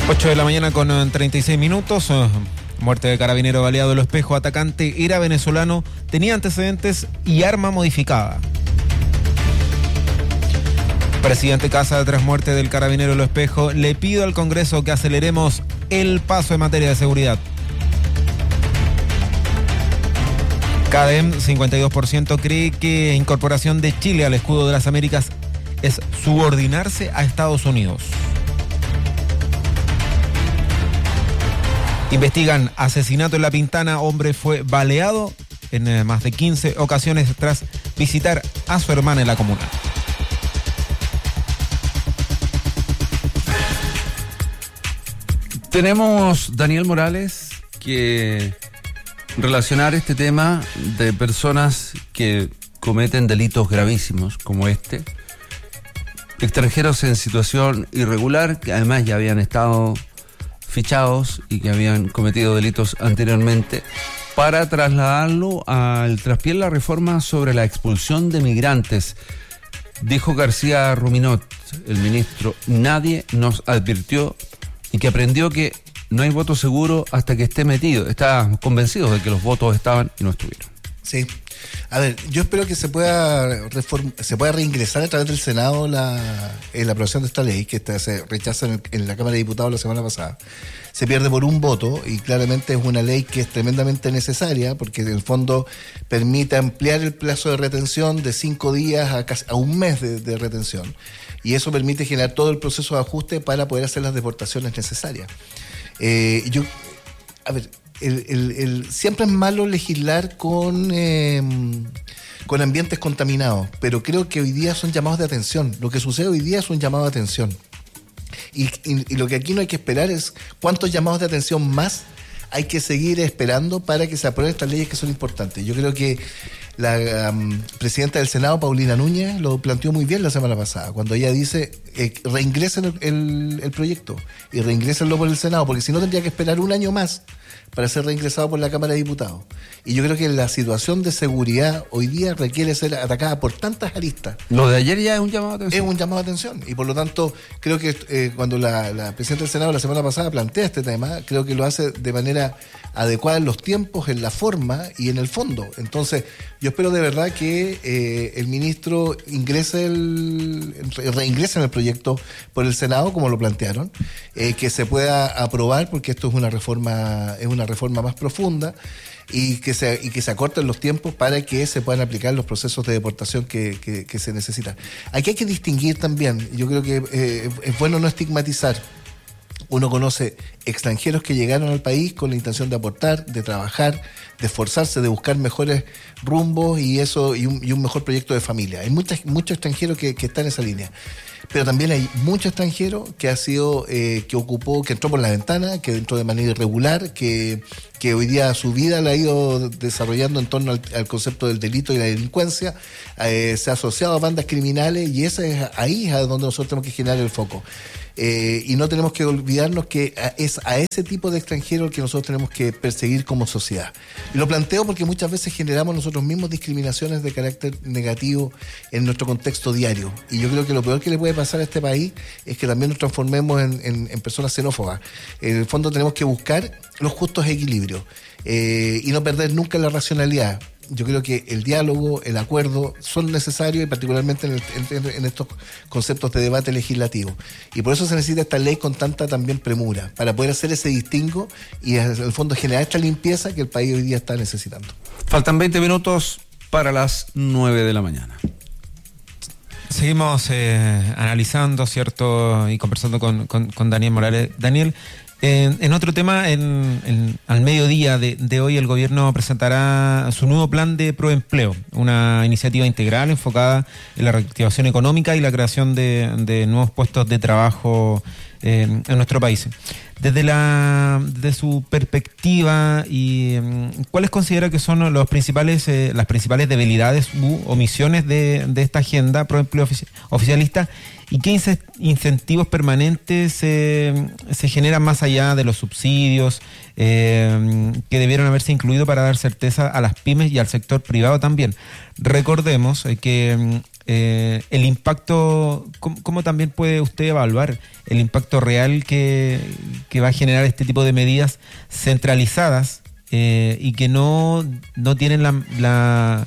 8 de la mañana con 36 minutos. Muerte de carabinero baleado en Lo Espejo. Atacante era venezolano, tenía antecedentes y arma modificada. Presidente Casa, tras muerte del carabinero Lo Espejo, le pido al Congreso que aceleremos el paso en materia de seguridad. CADEM, 52%, cree que incorporación de Chile al escudo de las Américas es subordinarse a Estados Unidos. Investigan asesinato en La Pintana. Hombre fue baleado en más de 15 ocasiones tras visitar a su hermana en la comuna. Tenemos, Daniel Morales, que relacionar este tema de personas que cometen delitos gravísimos como este, extranjeros en situación irregular, que además ya habían estado fichados y que habían cometido delitos anteriormente, para trasladarlo al traspié la reforma sobre la expulsión de migrantes. Dijo García Ruminot, el ministro: nadie nos advirtió y que aprendió que no hay voto seguro hasta que esté metido. Está convencido de que los votos estaban y no estuvieron. Sí. A ver, yo espero que se pueda reingresar a través del Senado la aprobación de esta ley, que se rechaza en la Cámara de Diputados la semana pasada. Se pierde por un voto y claramente es una ley que es tremendamente necesaria porque en el fondo permite ampliar el plazo de retención de 5 días a un mes de retención. Y eso permite generar todo el proceso de ajuste para poder hacer las deportaciones necesarias. Siempre es malo legislar con ambientes contaminados, pero creo que hoy día son llamados de atención. Lo que sucede hoy día es un llamado de atención. Y lo que aquí no hay que esperar es cuántos llamados de atención más hay que seguir esperando para que se aprueben estas leyes que son importantes. Yo creo que la presidenta del Senado, Paulina Núñez, lo planteó muy bien la semana pasada, cuando ella dice reingresen el proyecto y reingrésenlo por el Senado, porque si no tendría que esperar un año más para ser reingresado por la Cámara de Diputados. Y yo creo que la situación de seguridad hoy día requiere ser atacada por tantas aristas. Lo de ayer ya es un llamado de atención. Es un llamado de atención. Y por lo tanto, creo que cuando la presidenta del Senado la semana pasada plantea este tema, creo que lo hace de manera adecuada en los tiempos, en la forma y en el fondo. Entonces, yo espero de verdad que el ministro reingrese en el proyecto por el Senado, como lo plantearon, que se pueda aprobar, porque esto es una reforma más profunda, y que se acorten los tiempos para que se puedan aplicar los procesos de deportación que se necesitan. Aquí hay que distinguir también, yo creo que es bueno no estigmatizar. Uno conoce extranjeros que llegaron al país con la intención de aportar, de trabajar, de esforzarse, de buscar mejores rumbos y un mejor proyecto de familia. Hay muchos extranjeros que están en esa línea. Pero también hay mucho extranjero que que entró por la ventana, que entró de manera irregular, que hoy día su vida la ha ido desarrollando en torno al concepto del delito y la delincuencia, se ha asociado a bandas criminales, y ahí es donde nosotros tenemos que generar el foco. Y no tenemos que olvidarnos que es a ese tipo de extranjero el que nosotros tenemos que perseguir como sociedad. Y lo planteo porque muchas veces generamos nosotros mismos discriminaciones de carácter negativo en nuestro contexto diario. Y yo creo que lo peor que le puede pasar a este país es que también nos transformemos en personas xenófobas. En el fondo tenemos que buscar los justos equilibrios y no perder nunca la racionalidad. Yo creo que el diálogo, el acuerdo son necesarios, y particularmente en estos conceptos de debate legislativo. Y por eso se necesita esta ley con tanta también premura, para poder hacer ese distingo y en el fondo generar esta limpieza que el país hoy día está necesitando. Faltan 20 minutos para las 9 de la mañana. Seguimos analizando, ¿cierto? Y conversando con Daniel Morales. Daniel, en otro tema, al mediodía de hoy el gobierno presentará su nuevo plan de proempleo, una iniciativa integral enfocada en la reactivación económica y la creación de nuevos puestos de trabajo en nuestro país. Desde su perspectiva, y ¿cuáles considera que son las principales debilidades u omisiones de esta agenda proempleo oficialista? ¿Y qué incentivos permanentes se generan más allá de los subsidios que debieron haberse incluido para dar certeza a las pymes y al sector privado también? Recordemos que el impacto, ¿cómo también puede usted evaluar el impacto real que va a generar este tipo de medidas centralizadas y que no tienen la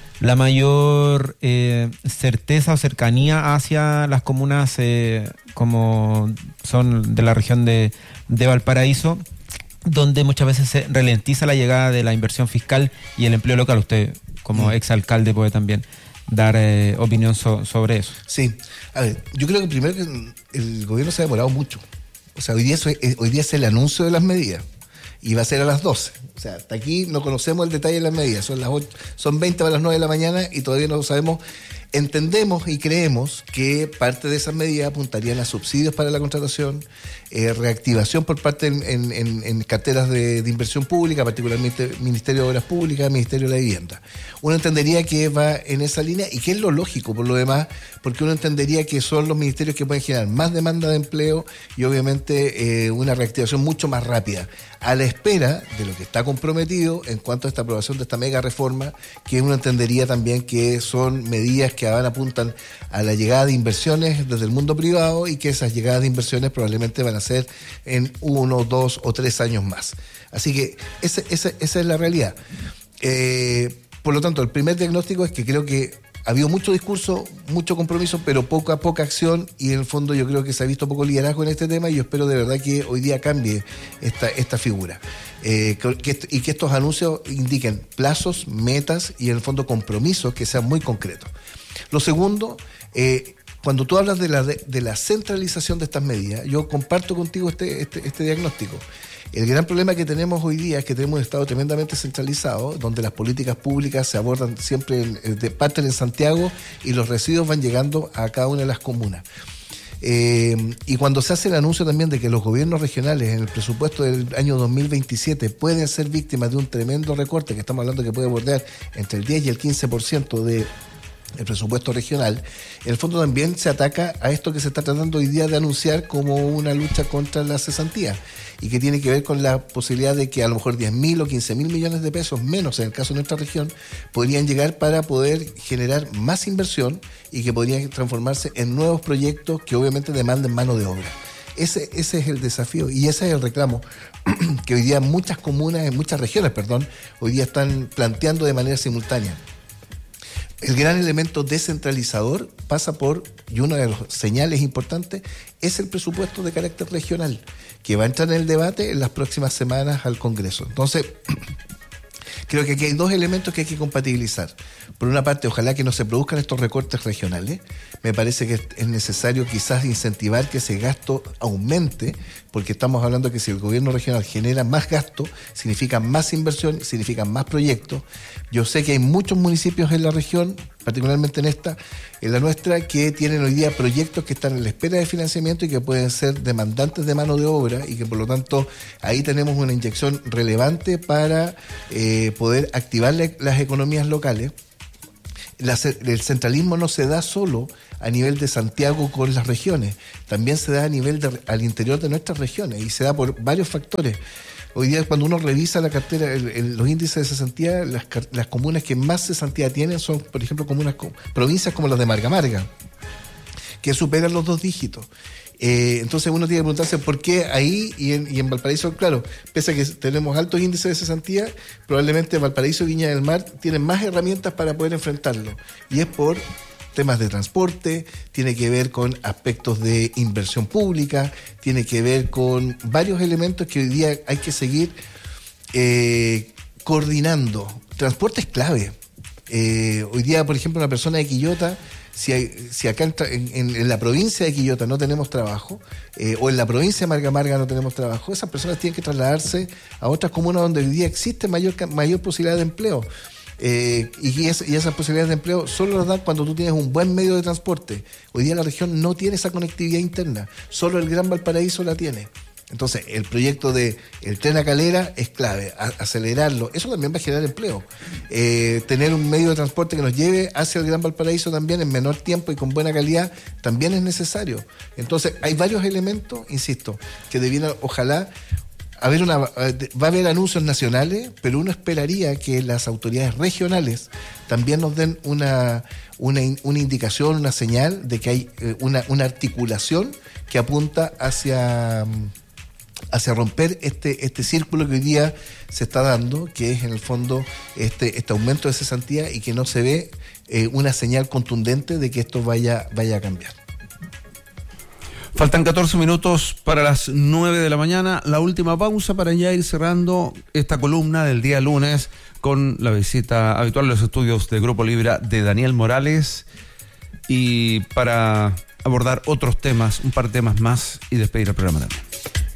mayor certeza o cercanía hacia las comunas como son de la región de Valparaíso, donde muchas veces se ralentiza la llegada de la inversión fiscal y el empleo local? Usted, como exalcalde, puede también dar opinión sobre eso. Sí, a ver, yo creo que primero que el gobierno se ha demorado mucho. O sea, hoy día es el anuncio de las medidas y va a ser a las 12. O sea, hasta aquí no conocemos el detalle de las medidas. Son 20 para las 9 de la mañana y todavía no lo sabemos. Entendemos y creemos que parte de esas medidas apuntarían a subsidios para la contratación, reactivación por parte en carteras de inversión pública, particularmente Ministerio de Obras Públicas, Ministerio de la Vivienda. Uno entendería que va en esa línea y que es lo lógico por lo demás, porque uno entendería que son los ministerios que pueden generar más demanda de empleo y obviamente una reactivación mucho más rápida, a la espera de lo que está comprometido en cuanto a esta aprobación de esta mega reforma, que uno entendería también que son medidas que apuntan a la llegada de inversiones desde el mundo privado y que esas llegadas de inversiones probablemente van a ser en 1, 2 o 3 años más. Así que esa es la realidad. Por lo tanto, el primer diagnóstico es que creo que ha habido mucho discurso, mucho compromiso, pero poca acción, y en el fondo yo creo que se ha visto poco liderazgo en este tema, y yo espero de verdad que hoy día cambie esta figura. Y que estos anuncios indiquen plazos, metas y en el fondo compromisos que sean muy concretos. Lo segundo, cuando tú hablas de la centralización de estas medidas, yo comparto contigo este diagnóstico. El gran problema que tenemos hoy día es que tenemos un Estado tremendamente centralizado, donde las políticas públicas se abordan siempre parten en Santiago y los residuos van llegando a cada una de las comunas. Y cuando se hace el anuncio también de que los gobiernos regionales en el presupuesto del año 2027 pueden ser víctimas de un tremendo recorte, que estamos hablando que puede bordear entre el 10 y el 15% de el presupuesto regional, en el fondo también se ataca a esto que se está tratando hoy día de anunciar como una lucha contra la cesantía, y que tiene que ver con la posibilidad de que a lo mejor 10.000 o 15.000 millones de pesos menos, en el caso de nuestra región, podrían llegar para poder generar más inversión y que podrían transformarse en nuevos proyectos que obviamente demanden mano de obra. Ese es el desafío y ese es el reclamo que hoy día muchas comunas, en muchas regiones, hoy día están planteando de manera simultánea. El gran elemento descentralizador pasa por, y una de las señales importantes, es el presupuesto de carácter regional, que va a entrar en el debate en las próximas semanas al Congreso. Entonces, creo que aquí hay dos elementos que hay que compatibilizar. Por una parte, ojalá que no se produzcan estos recortes regionales. Me parece que es necesario quizás incentivar que ese gasto aumente, porque estamos hablando que si el gobierno regional genera más gasto, significa más inversión, significa más proyectos. Yo sé que hay muchos municipios en la región, particularmente en la nuestra, que tienen hoy día proyectos que están en la espera de financiamiento y que pueden ser demandantes de mano de obra, y que por lo tanto ahí tenemos una inyección relevante para poder activar las economías locales. El centralismo no se da solo a nivel de Santiago con las regiones, también se da a nivel al interior de nuestras regiones, y se da por varios factores. Hoy día, cuando uno revisa la cartera, los índices de cesantía, las comunas que más cesantía tienen son, por ejemplo, provincias como las de Marga, que superan los 2 dígitos. Entonces uno tiene que preguntarse por qué ahí y en Valparaíso, claro, pese a que tenemos altos índices de cesantía, probablemente Valparaíso y Viña del Mar tienen más herramientas para poder enfrentarlo. Y es por temas de transporte, tiene que ver con aspectos de inversión pública, tiene que ver con varios elementos que hoy día hay que seguir coordinando. Transporte es clave. Hoy día, por ejemplo, una persona de Quillota, si acá en la provincia de Quillota no tenemos trabajo, o en la provincia de Marga no tenemos trabajo, esas personas tienen que trasladarse a otras comunas donde hoy día existe mayor posibilidad de empleo. Y esas posibilidades de empleo solo las dan cuando tú tienes un buen medio de transporte. Hoy día la región no tiene esa conectividad interna, solo el Gran Valparaíso la tiene. Entonces, el proyecto de el tren a Calera es clave, acelerarlo. Eso también va a generar empleo. Tener un medio de transporte que nos lleve hacia el Gran Valparaíso también en menor tiempo y con buena calidad también es necesario. Entonces, hay varios elementos, insisto, que debieran, ojalá, va a haber anuncios nacionales, pero uno esperaría que las autoridades regionales también nos den una indicación, una señal de que hay una articulación que apunta hacia romper este círculo que hoy día se está dando, que es en el fondo este aumento de cesantía, y que no se ve una señal contundente de que esto vaya a cambiar. Faltan 14 minutos para las 9 de la mañana, la última pausa para ya ir cerrando esta columna del día lunes con la visita habitual a los estudios de Grupo Libra de Daniel Morales, y para abordar otros temas, un par de temas más, y despedir el programa también.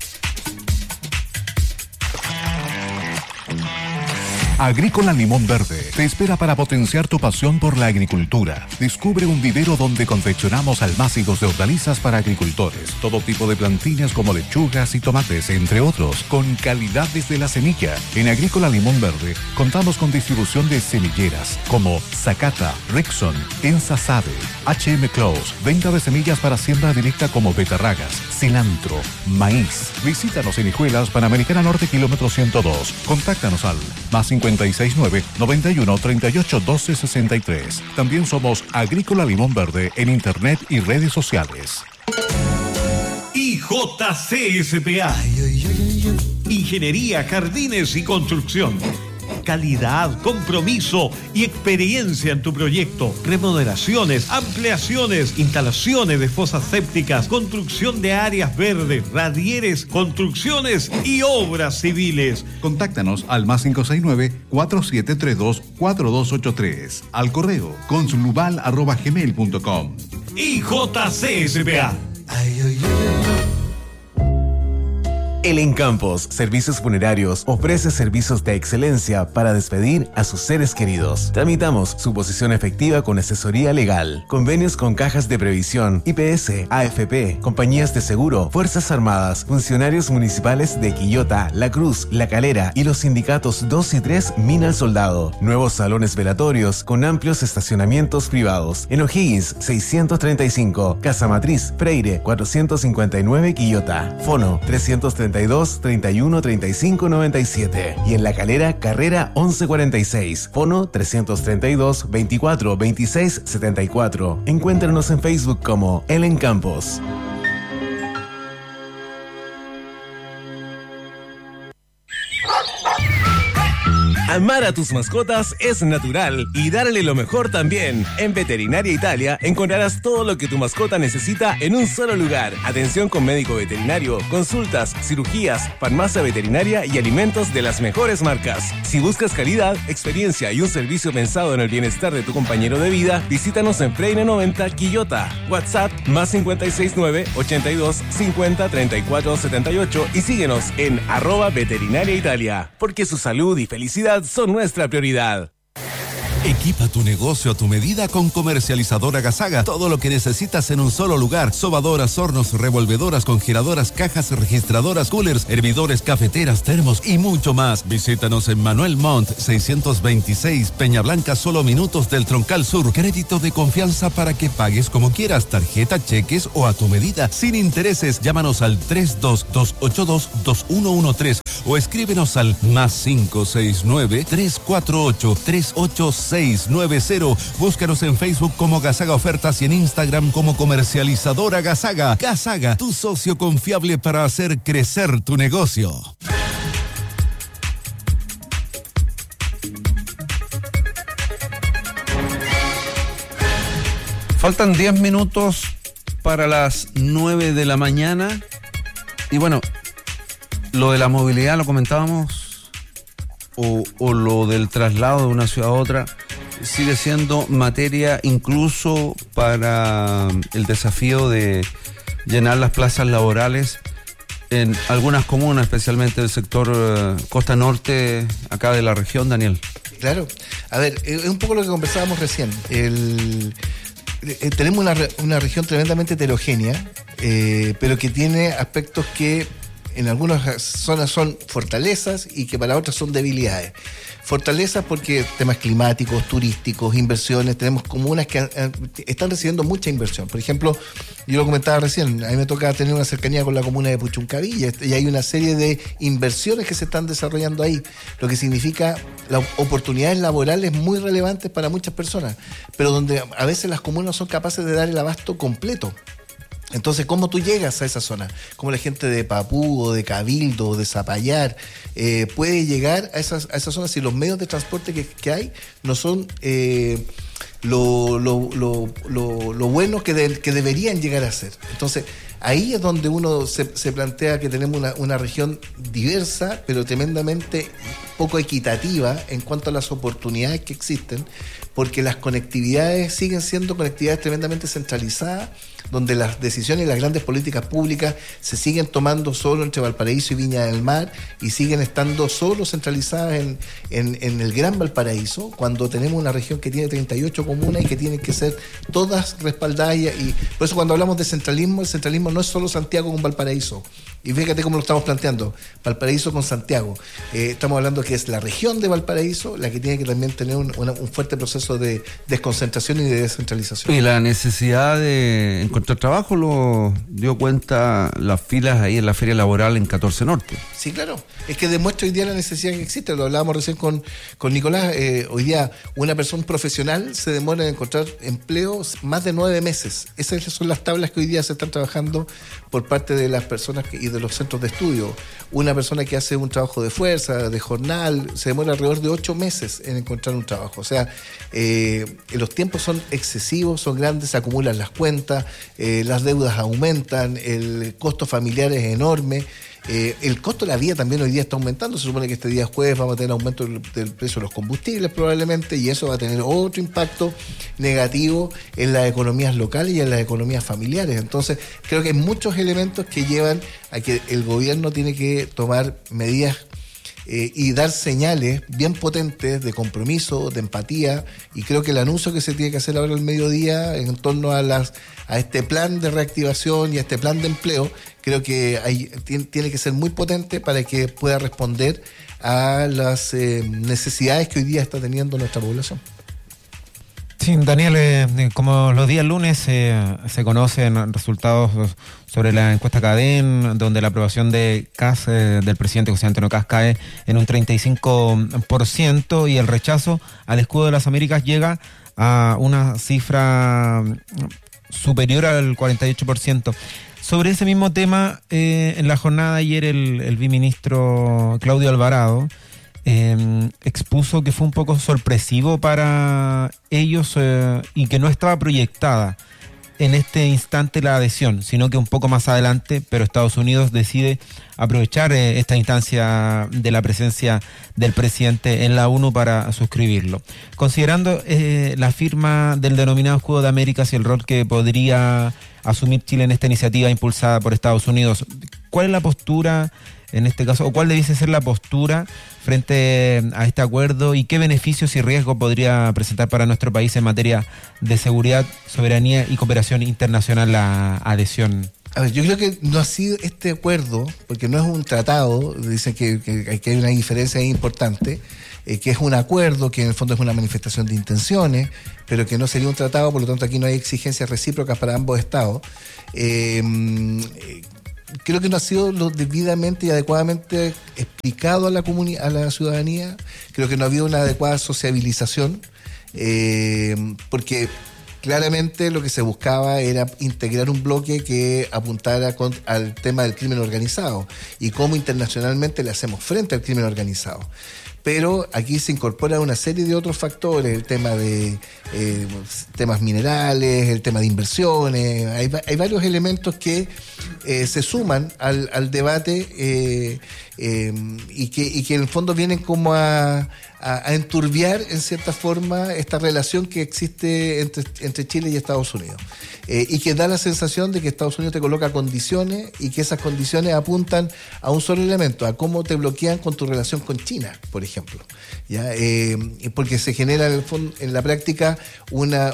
Agrícola Limón Verde te espera para potenciar tu pasión por la agricultura. Descubre un vivero donde confeccionamos almácigos de hortalizas para agricultores, todo tipo de plantines como lechugas y tomates, entre otros, con calidad desde la semilla. En Agrícola Limón Verde contamos con distribución de semilleras como Zacata, Rexon, Ensasade, HM Close, venta de semillas para siembra directa como betarragas, cilantro, maíz. Visítanos en Hijuelas, Panamericana Norte, kilómetro 102. Contáctanos al +569 91 38 12 63. También somos Agrícola Limón Verde en internet y redes sociales. IJCSPA. Ingeniería, jardines y construcción. Calidad, compromiso y experiencia en tu proyecto. Remodelaciones, ampliaciones, instalaciones de fosas sépticas, construcción de áreas verdes, radieres, construcciones y obras civiles. Contáctanos al +569 4732 4283. Al correo consulubal@gmail.com. IJCSPA. El Encampos Servicios Funerarios ofrece servicios de excelencia para despedir a sus seres queridos. Tramitamos suposición efectiva con asesoría legal, convenios con cajas de previsión, IPS, AFP, compañías de seguro, Fuerzas Armadas, funcionarios municipales de Quillota, La Cruz, La Calera y los sindicatos 2 y 3 Mina al Soldado. Nuevos salones velatorios con amplios estacionamientos privados. En O'Higgins 635, Casa Matriz, Freire 459 Quillota. Fono 332 31 35 97. Y en La Calera, Carrera 1146. Fono 332 24 26 74. Encuéntranos en Facebook como El Encampos. Amar a tus mascotas es natural y darle lo mejor también. En Veterinaria Italia encontrarás todo lo que tu mascota necesita en un solo lugar. Atención con médico veterinario, consultas, cirugías, farmacia veterinaria y alimentos de las mejores marcas. Si buscas calidad, experiencia y un servicio pensado en el bienestar de tu compañero de vida, visítanos en Freire 90 Quillota. WhatsApp +569 82 50 34 78 y síguenos en @Veterinaria Italia, porque su salud y felicidad son nuestra prioridad. Equipa tu negocio a tu medida con Comercializadora Gasaga. Todo lo que necesitas en un solo lugar. Sobadoras, hornos, revolvedoras, congeladoras, cajas registradoras, coolers, hervidores, cafeteras, termos y mucho más. Visítanos en Manuel Montt 626 Peña Blanca, solo minutos del Troncal Sur. Crédito de confianza para que pagues como quieras, tarjeta, cheques o a tu medida, sin intereses. Llámanos al 322822113 o escríbenos al +569 348 38690. Búscanos en Facebook como Gasaga Ofertas y en Instagram como Comercializadora Gasaga. Gasaga, tu socio confiable para hacer crecer tu negocio. Faltan 10 minutos para las 9 de la mañana. Y bueno, lo de la movilidad lo comentábamos, o lo del traslado de una ciudad a otra, sigue siendo materia incluso para el desafío de llenar las plazas laborales en algunas comunas, especialmente del sector costa norte, acá de la región, Daniel. Claro. A ver, es un poco lo que conversábamos recién. Tenemos una región tremendamente heterogénea, pero que tiene aspectos que en algunas zonas son fortalezas y que para otras son debilidades. Fortalezas porque temas climáticos, turísticos, inversiones, tenemos comunas que están recibiendo mucha inversión. Por ejemplo, yo lo comentaba recién, a mí me toca tener una cercanía con la comuna de Puchuncaví y hay una serie de inversiones que se están desarrollando ahí, lo que significa las oportunidades laborales muy relevantes para muchas personas, pero donde a veces las comunas no son capaces de dar el abasto completo. Entonces, ¿cómo tú llegas a esa zona? ¿Cómo la gente de Papú o de Cabildo o de Zapallar puede llegar a esas zonas si los medios de transporte que hay no son lo buenos que deberían llegar a ser? Entonces, ahí es donde uno se plantea que tenemos una región diversa, pero tremendamente poco equitativa en cuanto a las oportunidades que existen, porque las conectividades siguen siendo conectividades tremendamente centralizadas, donde las decisiones y las grandes políticas públicas se siguen tomando solo entre Valparaíso y Viña del Mar y siguen estando solo centralizadas en el Gran Valparaíso, cuando tenemos una región que tiene 38 comunas y que tienen que ser todas respaldadas. Y por eso cuando hablamos de centralismo, el centralismo no es solo Santiago con Valparaíso. Y fíjate cómo lo estamos planteando, Valparaíso con Santiago. Estamos hablando que es la región de Valparaíso la que tiene que también tener un fuerte proceso de desconcentración y de descentralización. Y la necesidad de encontrar trabajo lo dio cuenta las filas ahí en la feria laboral en 14 Norte. Sí, claro. Es que demuestra hoy día la necesidad que existe. Lo hablábamos recién con Nicolás. Hoy día una persona profesional se demora en encontrar empleo más de 9 meses. Esas son las tablas que hoy día se están trabajando por parte de las personas y de los centros de estudio. Una persona que hace un trabajo de fuerza, de jornal, se demora alrededor de 8 meses en encontrar un trabajo. O sea, los tiempos son excesivos, son grandes, se acumulan las cuentas, las deudas aumentan, el costo familiar es enorme. El costo de la vida también hoy día está aumentando. Se supone que este día jueves vamos a tener aumento del precio de los combustibles probablemente, y eso va a tener otro impacto negativo en las economías locales y en las economías familiares. Entonces creo que hay muchos elementos que llevan a que el gobierno tiene que tomar medidas y dar señales bien potentes de compromiso, de empatía, y creo que el anuncio que se tiene que hacer ahora al mediodía en torno a este plan de reactivación y a este plan de empleo, creo que tiene que ser muy potente para que pueda responder a las necesidades que hoy día está teniendo nuestra población. Sí, Daniel, como los días lunes se conocen resultados sobre la encuesta CADEM, donde la aprobación de CAS, del presidente José Antonio Kast, cae en un 35% y el rechazo al escudo de las Américas llega a una cifra superior al 48%. Sobre ese mismo tema, en la jornada de ayer el viceministro Claudio Alvarado expuso que fue un poco sorpresivo para ellos y que no estaba proyectada en este instante la adhesión, sino que un poco más adelante, pero Estados Unidos decide aprovechar esta instancia de la presencia del presidente en la ONU para suscribirlo. Considerando la firma del denominado Escudo de Américas y el rol que podría asumir Chile en esta iniciativa impulsada por Estados Unidos, ¿cuál es la postura en este caso, o cuál debiese ser la postura frente a este acuerdo y qué beneficios y riesgos podría presentar para nuestro país en materia de seguridad, soberanía y cooperación internacional la adhesión? A ver, yo creo que no ha sido este acuerdo, porque no es un tratado, dicen que hay una diferencia importante, que es un acuerdo, que en el fondo es una manifestación de intenciones, pero que no sería un tratado, por lo tanto aquí no hay exigencias recíprocas para ambos estados. Creo que no ha sido lo debidamente y adecuadamente explicado a la ciudadanía. Creo que no ha habido una adecuada sociabilización, porque claramente lo que se buscaba era integrar un bloque que apuntara al tema del crimen organizado y cómo internacionalmente le hacemos frente al crimen organizado. Pero aquí se incorpora una serie de otros factores, el tema de temas minerales, el tema de inversiones. Hay varios elementos que se suman al debate y que en el fondo vienen como a a enturbiar en cierta forma esta relación que existe entre Chile y Estados Unidos. Y que da la sensación de que Estados Unidos te coloca condiciones y que esas condiciones apuntan a un solo elemento, a cómo te bloquean con tu relación con China, por ejemplo. ¿Ya? Porque se genera en la práctica una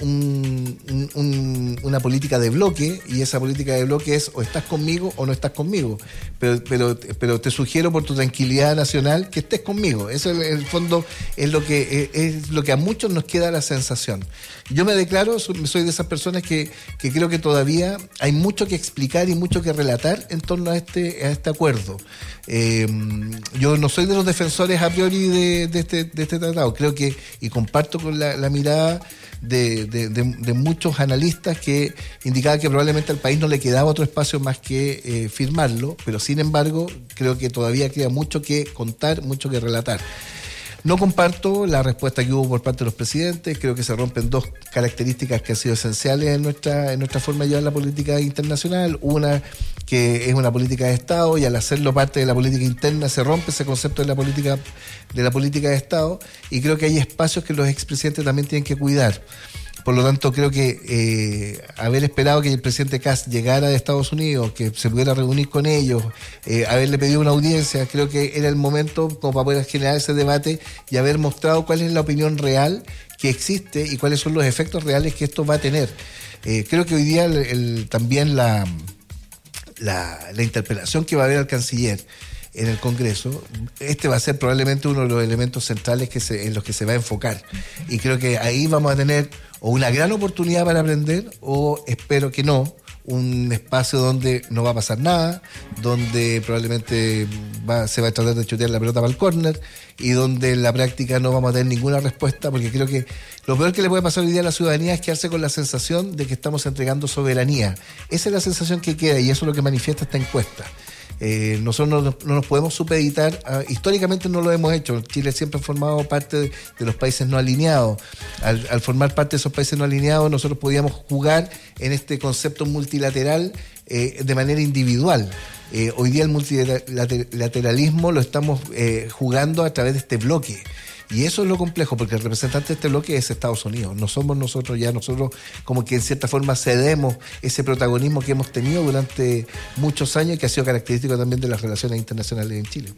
política de bloque, y esa política de bloque es o estás conmigo o no estás conmigo. Pero te sugiero por tu tranquilidad nacional que estés conmigo. Eso en el fondo es lo que a muchos nos queda la sensación. Yo me declaro, soy de esas personas que creo que todavía hay mucho que explicar y mucho que relatar en torno a este acuerdo. Yo no soy de los defensores a priori de este tratado. Creo que, y comparto con la mirada de muchos analistas que indicaban que probablemente al país no le quedaba otro espacio más que firmarlo, pero sin embargo creo que todavía queda mucho que contar, mucho que relatar. No comparto la respuesta que hubo por parte de los presidentes. Creo que se rompen dos características que han sido esenciales en nuestra forma de llevar la política internacional. Una, que es una política de Estado, y al hacerlo parte de la política interna se rompe ese concepto de la política de Estado, y creo que hay espacios que los expresidentes también tienen que cuidar. Por lo tanto, creo que haber esperado que el presidente Kast llegara de Estados Unidos, que se pudiera reunir con ellos, haberle pedido una audiencia, creo que era el momento como para poder generar ese debate y haber mostrado cuál es la opinión real que existe y cuáles son los efectos reales que esto va a tener. Creo que hoy día también la interpelación que va a haber al canciller en el Congreso, va a ser probablemente uno de los elementos centrales en los que se va a enfocar. Y creo que ahí vamos a tener o una gran oportunidad para aprender, o espero que no, un espacio donde no va a pasar nada, donde probablemente se va a tratar de chutear la pelota para el córner, y donde en la práctica no vamos a tener ninguna respuesta, porque creo que lo peor que le puede pasar hoy día a la ciudadanía es quedarse con la sensación de que estamos entregando soberanía. Esa es la sensación que queda, y eso es lo que manifiesta esta encuesta. Nosotros no nos podemos supeditar, históricamente no lo hemos hecho. Chile siempre ha formado parte de los países no alineados. Al formar parte de esos países no alineados, nosotros podíamos jugar en este concepto multilateral de manera individual. Hoy día el multilateralismo lo estamos jugando a través de este bloque. Y eso es lo complejo, porque el representante de este bloque es Estados Unidos. No somos nosotros ya, nosotros como que en cierta forma cedemos ese protagonismo que hemos tenido durante muchos años y que ha sido característico también de las relaciones internacionales en Chile.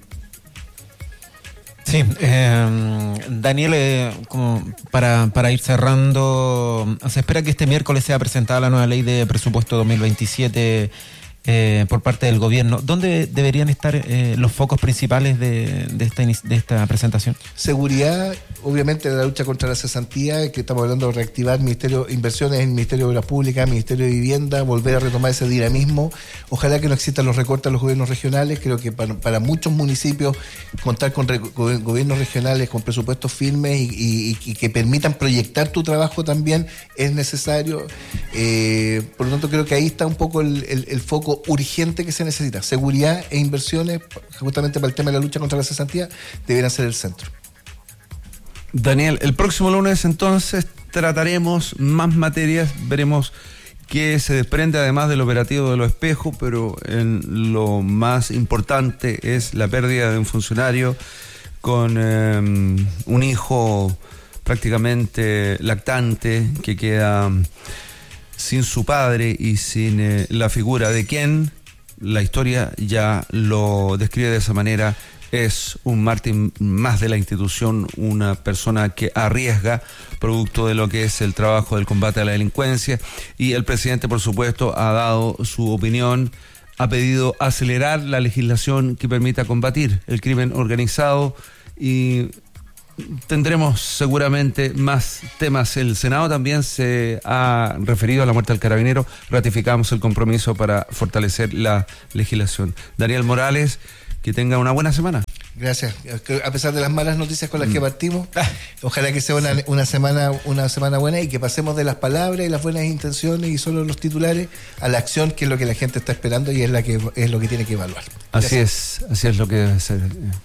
Sí, Daniel, como para ir cerrando, se espera que este miércoles sea presentada la nueva ley de presupuesto 2027 por parte del gobierno. ¿Dónde deberían estar los focos principales de esta presentación? Seguridad, obviamente la lucha contra la cesantía, que estamos hablando de reactivar inversiones en el Ministerio de Obras Públicas, Ministerio de Vivienda, volver a retomar ese dinamismo. Ojalá que no existan los recortes a los gobiernos regionales. Creo que para muchos municipios contar con gobiernos regionales con presupuestos firmes y que permitan proyectar tu trabajo también es necesario. Por lo tanto, creo que ahí está un poco el foco urgente que se necesita. Seguridad e inversiones, justamente para el tema de la lucha contra la cesantía, deberán ser el centro. Daniel, el próximo lunes entonces trataremos más materias, veremos qué se desprende además del operativo de Los Espejos, pero lo más importante es la pérdida de un funcionario con un hijo prácticamente lactante que queda sin su padre y sin la figura de quien la historia ya lo describe de esa manera. Es un mártir más de la institución, una persona que arriesga producto de lo que es el trabajo del combate a la delincuencia, y el presidente, por supuesto, ha dado su opinión, ha pedido acelerar la legislación que permita combatir el crimen organizado, y tendremos seguramente más temas. El Senado también se ha referido a la muerte del carabinero. Ratificamos el compromiso para fortalecer la legislación. Daniel Morales, que tenga una buena semana. Gracias. A pesar de las malas noticias con las que partimos, ojalá que sea una semana buena, y que pasemos de las palabras y las buenas intenciones y solo los titulares a la acción, que es lo que la gente está esperando y es lo que tiene que evaluar. Así es lo que debe ser.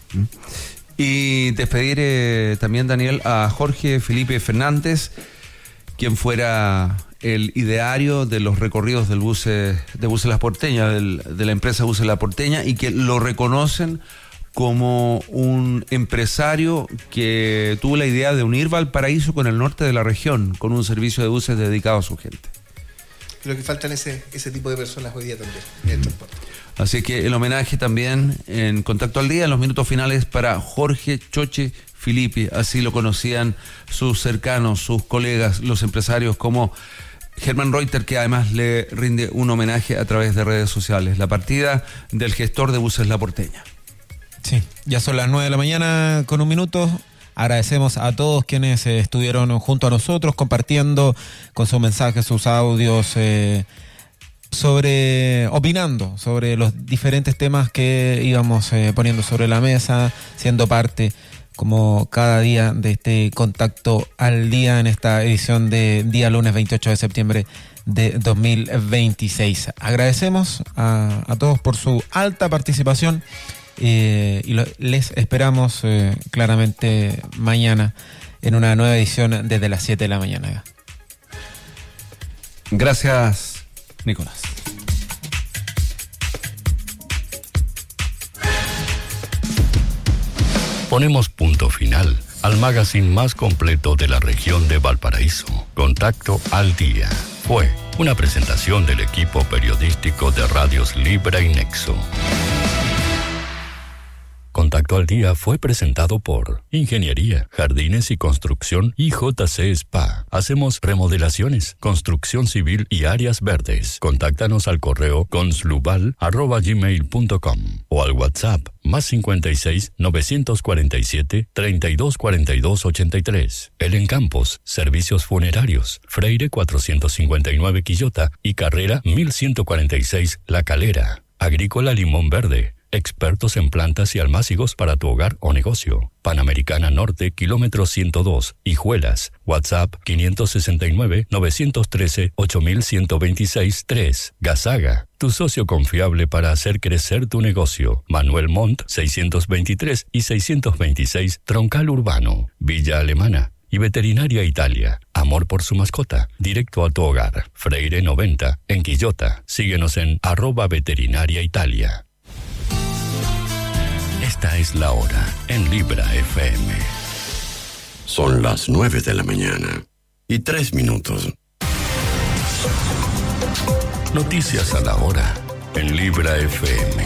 Y despedir también, Daniel, a Jorge Felipe Fernández, quien fuera el ideario de los recorridos del Buses La Porteña, de la empresa Buses La Porteña, y que lo reconocen como un empresario que tuvo la idea de unir Valparaíso con el norte de la región, con un servicio de buses dedicado a su gente. Creo que faltan ese tipo de personas hoy día también en el transporte. Así que el homenaje también en Contacto al Día, en los minutos finales, para Jorge Choche Filippi. Así lo conocían sus cercanos, sus colegas, los empresarios, como Germán Reuter, que además le rinde un homenaje a través de redes sociales. La partida del gestor de buses La Porteña. Sí, ya son las 9 de la mañana con un minuto. Agradecemos a todos quienes estuvieron junto a nosotros compartiendo con sus mensajes, sus audios, opinando sobre los diferentes temas que íbamos poniendo sobre la mesa, siendo parte como cada día de este Contacto al Día en esta edición de día lunes 28 de septiembre de 2026. Agradecemos a todos por su alta participación. Les esperamos claramente mañana en una nueva edición desde las 7 de la mañana. Gracias, Nicolás. Ponemos punto final al magazine más completo de la región de Valparaíso. Contacto al Día. Fue una presentación del equipo periodístico de Radios Libra y Nexo. Contacto al Día fue presentado por Ingeniería, Jardines y Construcción IJC Spa. Hacemos remodelaciones, construcción civil y áreas verdes. Contáctanos al correo conslubal@gmail.com o al WhatsApp +56 947 32 42 83. El Encampos, servicios funerarios, Freire 459 Quillota y Carrera 1146 La Calera. Agrícola Limón Verde. Expertos en plantas y almácigos para tu hogar o negocio. Panamericana Norte, kilómetro 102, Hijuelas. WhatsApp 569-913-8126-3. Gasaga, tu socio confiable para hacer crecer tu negocio. Manuel Montt, 623 y 626, Troncal Urbano. Villa Alemana. Y Veterinaria Italia, amor por su mascota, directo a tu hogar. Freire 90, en Quillota. Síguenos en @Veterinaria Italia. Esta es la hora en Libra FM. Son las 9 de la mañana y 3 minutos. Noticias a la hora en Libra FM.